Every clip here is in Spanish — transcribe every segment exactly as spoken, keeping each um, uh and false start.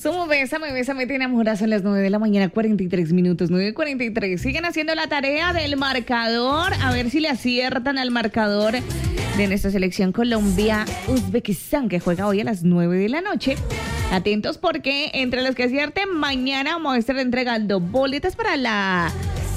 Somos Bésame, Bésame, te enamoras a las nueve de la mañana, cuarenta y tres minutos, nueve cuarenta y tres. Siguen haciendo la tarea del marcador, a ver si le aciertan al marcador de nuestra selección Colombia-Uzbekistán, que juega hoy a las nueve de la noche. Atentos porque entre los que acierten, mañana vamos a estar entregando boletas para la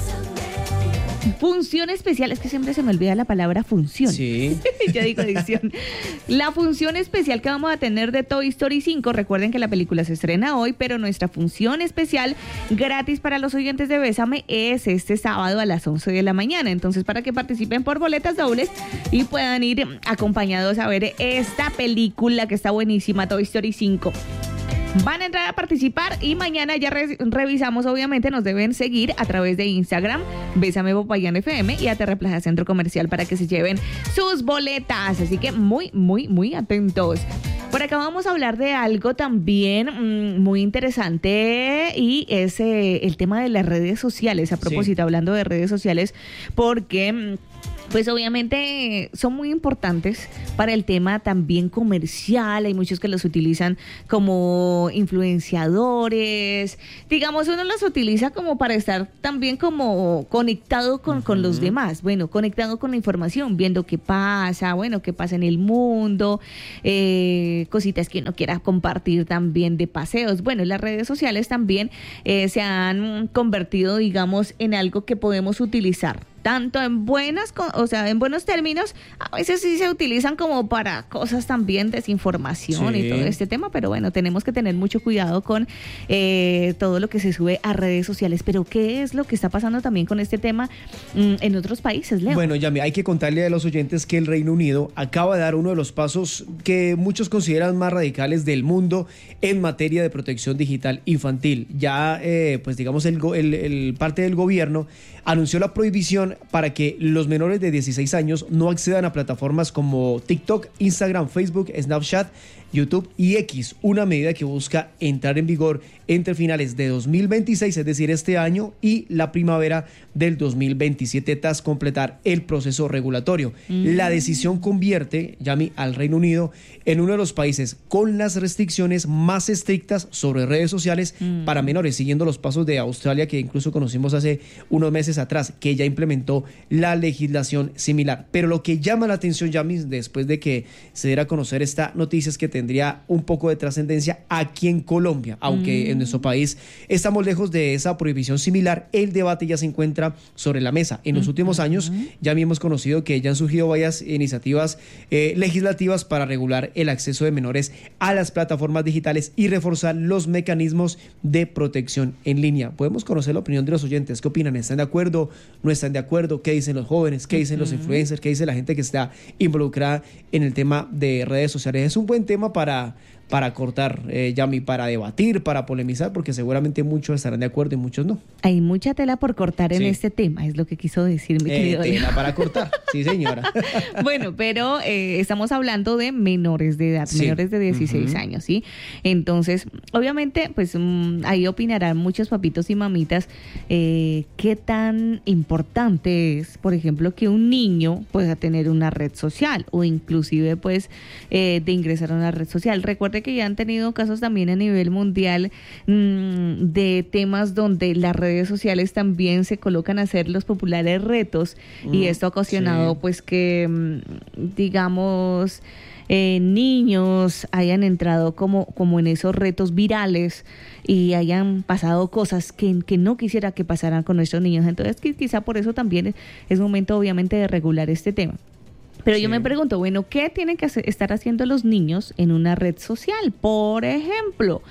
función especial. Es que siempre se me olvida la palabra función. Sí. Yo digo edición. La función especial que vamos a tener de Toy Story cinco. Recuerden que la película se estrena hoy, pero nuestra función especial gratis para los oyentes de Bésame es este sábado a las once de la mañana. Entonces, para que participen por boletas dobles y puedan ir acompañados a ver esta película que está buenísima, Toy Story cinco. Van a entrar a participar y mañana ya re- revisamos, obviamente nos deben seguir a través de Instagram, Bésame Popayán F M y a Terraplaza Centro Comercial para que se lleven sus boletas. Así que muy, muy, muy atentos. Por acá vamos a hablar de algo también mmm, muy interesante y es eh, el tema de las redes sociales. A propósito, sí. Hablando de redes sociales, porque Mmm, pues obviamente son muy importantes para el tema también comercial. Hay muchos que los utilizan como influenciadores. Digamos, uno los utiliza como para estar también como conectado con, uh-huh. con los demás. Bueno, conectado con la información, viendo qué pasa, bueno, qué pasa en el mundo, eh, cositas que uno quiera compartir también de paseos. Bueno, las redes sociales también eh, se han convertido, digamos, en algo que podemos utilizar tanto en buenas, o sea, en buenos términos. A veces sí se utilizan como para cosas también, desinformación, sí. Y todo este tema, pero bueno, tenemos que tener mucho cuidado con eh, todo lo que se sube a redes sociales. Pero ¿qué es lo que está pasando también con este tema mmm, en otros países, Leo? Bueno, Yami, hay que contarle a los oyentes que el Reino Unido acaba de dar uno de los pasos que muchos consideran más radicales del mundo en materia de protección digital infantil. Ya, eh, pues digamos, el, el, el parte del gobierno anunció la prohibición para que los menores de dieciséis años no accedan a plataformas como TikTok, Instagram, Facebook, Snapchat, YouTube y X, una medida que busca entrar en vigor entre finales de dos mil veintiséis, es decir, este año, y la primavera del dos mil veintisiete, tras completar el proceso regulatorio. Mm. La decisión convierte, Yami, al Reino Unido en uno de los países con las restricciones más estrictas sobre redes sociales mm. para menores, siguiendo los pasos de Australia, que incluso conocimos hace unos meses atrás, que ya implementó la legislación similar. Pero lo que llama la atención, Yami, después de que se diera a conocer esta noticia, es que tendría un poco de trascendencia aquí en Colombia, aunque mm. en nuestro país estamos lejos de esa prohibición similar. El debate ya se encuentra sobre la mesa. En los mm. últimos años ya hemos conocido que ya han surgido varias iniciativas eh, legislativas para regular el acceso de menores a las plataformas digitales y reforzar los mecanismos de protección en línea. Podemos conocer la opinión de los oyentes. ¿Qué opinan? ¿Están de acuerdo? ¿No están de acuerdo? ¿Qué dicen los jóvenes? ¿Qué dicen mm. los influencers? ¿Qué dice la gente que está involucrada en el tema de redes sociales? Es un buen tema para, para cortar, eh, Yami, para debatir, para polemizar, porque seguramente muchos estarán de acuerdo y muchos no. Hay mucha tela por cortar en sí. este tema, es lo que quiso decir mi eh, querido tela Leo. Para cortar, sí señora. Bueno, pero eh, estamos hablando de menores de edad, sí. menores de dieciséis uh-huh. años, ¿sí? Entonces, obviamente, pues um, ahí opinarán muchos papitos y mamitas eh, qué tan importante es, por ejemplo, que un niño pueda tener una red social o inclusive, pues, eh, de ingresar a una red social. Recuerde que ya han tenido casos también a nivel mundial mmm, de temas donde las redes sociales también se colocan a hacer los populares retos mm, y esto ha ocasionado sí. pues que mmm, digamos eh, niños hayan entrado como, como en esos retos virales y hayan pasado cosas que, que no quisiera que pasaran con nuestros niños. Entonces quizá por eso también es momento obviamente de regular este tema. Pero sí. yo me pregunto, bueno, ¿qué tienen que hacer, estar haciendo los niños en una red social? Por ejemplo,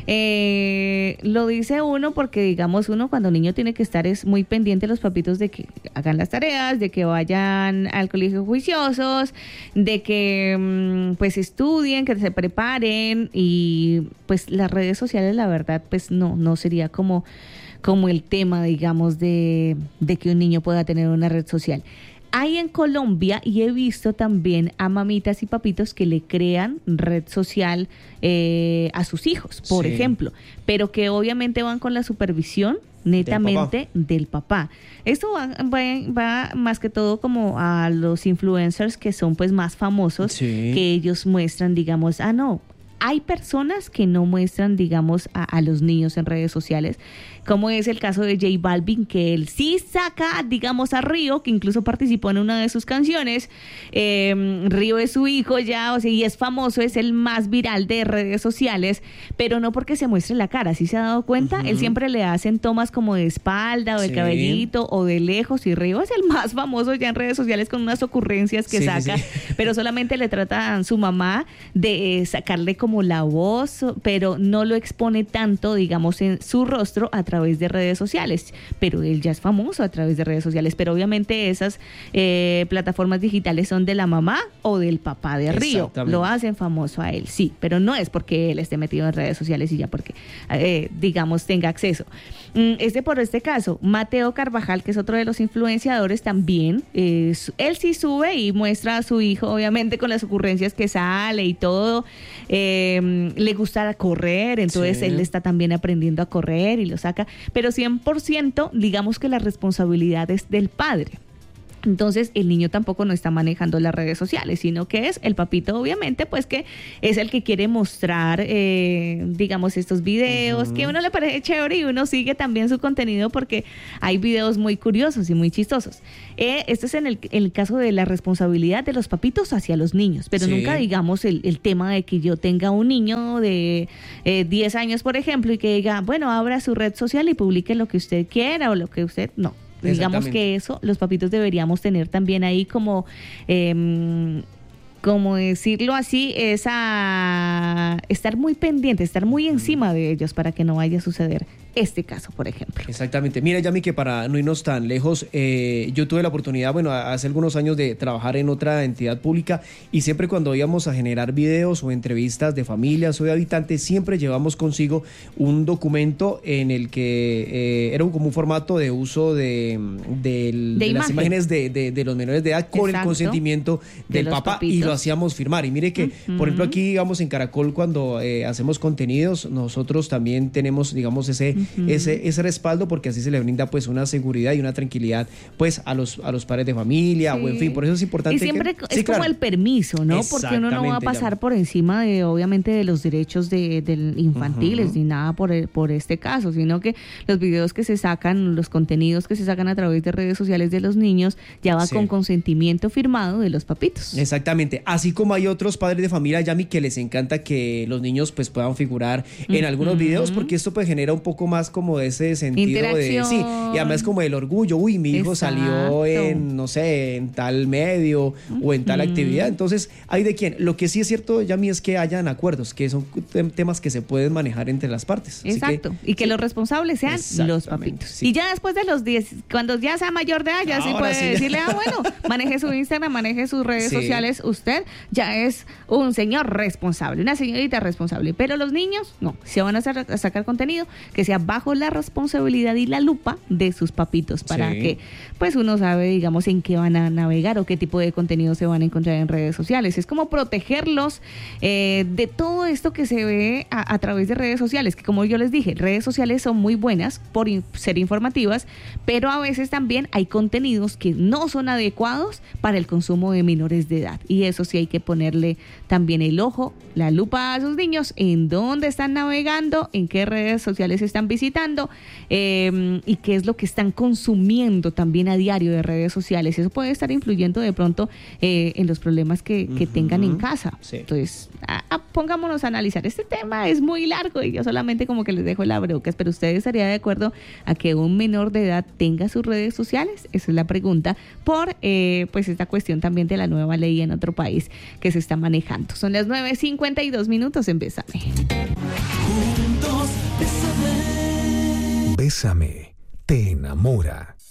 eh, lo dice uno porque, digamos, uno cuando niño tiene que estar es muy pendiente de los papitos de que hagan las tareas, de que vayan al colegio juiciosos, de que mm, pues estudien, que se preparen y pues las redes sociales, la verdad, pues no, no sería como, como el tema, digamos, de, de que un niño pueda tener una red social. Hay en Colombia y he visto también a mamitas y papitos que le crean red social eh, a sus hijos, por sí. ejemplo, pero que obviamente van con la supervisión netamente del papá. Del papá. Esto va, va, va más que todo como a los influencers que son pues más famosos, sí. que ellos muestran, digamos, ah no, hay personas que no muestran, digamos, a, a los niños en redes sociales, como es el caso de J Balvin, que él sí saca, digamos, a Río, que incluso participó en una de sus canciones. Eh, Río es su hijo ya, o sea, y es famoso, es el más viral de redes sociales, pero no porque se muestre la cara, ¿sí se ha dado cuenta? Uh-huh. Él siempre le hacen tomas como de espalda o de sí. cabellito o de lejos, y Río es el más famoso ya en redes sociales con unas ocurrencias que sí, saca, sí, sí. pero solamente le trata a su mamá de eh, sacarle como la voz, pero no lo expone tanto, digamos, en su rostro a través de redes sociales, pero él ya es famoso a través de redes sociales, pero obviamente esas eh, plataformas digitales son de la mamá o del papá de Río, lo hacen famoso a él, sí, pero no es porque él esté metido en redes sociales y ya porque, eh, digamos, tenga acceso. Este por este caso, Mateo Carvajal, que es otro de los influenciadores también, eh, él sí sube y muestra a su hijo, obviamente con las ocurrencias que sale y todo, eh, le gusta correr, entonces sí. él está también aprendiendo a correr y lo saca, pero cien por ciento digamos que la responsabilidad es del padre. Entonces el niño tampoco no está manejando las redes sociales, sino que es el papito, obviamente, pues que es el que quiere mostrar, eh, digamos, estos videos, uh-huh. que a uno le parece chévere y uno sigue también su contenido porque hay videos muy curiosos y muy chistosos. Eh, este es en el, en el caso de la responsabilidad de los papitos hacia los niños, pero sí. nunca digamos el, el tema de que yo tenga un niño de eh, diez años, por ejemplo, y que diga, bueno, abra su red social y publique lo que usted quiera o lo que usted... No. Digamos que eso, los papitos deberíamos tener también ahí como, eh, como decirlo así, es a estar muy pendiente, estar muy encima de ellos para que no vaya a suceder este caso, por ejemplo. Exactamente. Mira, Yami, que para no irnos tan lejos, eh, yo tuve la oportunidad, bueno, hace algunos años de trabajar en otra entidad pública y siempre cuando íbamos a generar videos o entrevistas de familias o de habitantes, siempre llevamos consigo un documento en el que eh, era como un formato de uso de, de, de, de las imágenes de, de, de los menores de edad con Exacto. el consentimiento del papá papitos. Y lo hacíamos firmar. Y mire que, uh-huh. por ejemplo, aquí, digamos, en Caracol, cuando eh, hacemos contenidos, nosotros también tenemos, digamos, ese Uh-huh. ese ese respaldo porque así se le brinda pues una seguridad y una tranquilidad pues a los a los padres de familia sí. o en fin, por eso es importante y siempre que, es sí, como claro. el permiso, ¿no? Porque uno no va a pasar ya. por encima de obviamente de los derechos de, de infantiles uh-huh. ni nada por el, por este caso, sino que los videos que se sacan, los contenidos que se sacan a través de redes sociales de los niños ya va sí. con consentimiento firmado de los papitos. Exactamente, así como hay otros padres de familia, Yami, que les encanta que los niños pues puedan figurar en uh-huh. algunos videos porque esto pues genera un poco más como ese sentido de sí, y además como el orgullo, uy, mi hijo Exacto. salió en, no sé, en tal medio uh-huh. o en tal actividad, entonces hay de quién. Lo que sí es cierto, Yami, es que hayan acuerdos, que son temas que se pueden manejar entre las partes. Exacto, que, y que sí. los responsables sean los papitos. Sí. Y ya después de los diez, cuando ya sea mayor de edad, ya Ahora sí puede sí. decirle, ah, bueno, maneje su Instagram, maneje sus redes sí. sociales, usted ya es un señor responsable, una señorita responsable, pero los niños, no, si van a, hacer, a sacar contenido, que sea bajo la responsabilidad y la lupa de sus papitos para sí. que pues uno sabe, digamos, en qué van a navegar o qué tipo de contenido se van a encontrar en redes sociales. Es como protegerlos eh, de todo esto que se ve a, a través de redes sociales, que como yo les dije, redes sociales son muy buenas por in- ser informativas, pero a veces también hay contenidos que no son adecuados para el consumo de menores de edad, y eso sí hay que ponerle también el ojo, la lupa a sus niños, en dónde están navegando, en qué redes sociales están visitando, eh, y qué es lo que están consumiendo también a diario de redes sociales. Eso puede estar influyendo de pronto eh, en los problemas que, que uh-huh. tengan en casa. Sí. Entonces, a, a, pongámonos a analizar. Este tema es muy largo y yo solamente como que les dejo el abrebocas, pero ¿usted estaría de acuerdo a que un menor de edad tenga sus redes sociales? Esa es la pregunta por eh, pues esta cuestión también de la nueva ley en otro país que se está manejando. Son las nueve cincuenta y dos minutos en Bésame. Juntos, bésame. Bésame, te enamora.